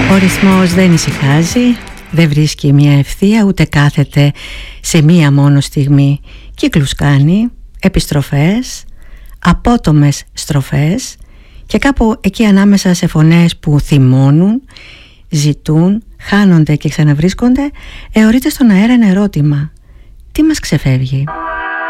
Ο ρυθμός δεν ησυχάζει, δεν βρίσκει μια ευθεία, ούτε κάθεται σε μία μόνο στιγμή. Κύκλους κάνει, επιστροφές, απότομες στροφές και κάπου εκεί ανάμεσα σε φωνές που θυμώνουν, ζητούν, χάνονται και ξαναβρίσκονται, εωρείται στον αέρα ένα ερώτημα. Τι μας ξεφεύγει?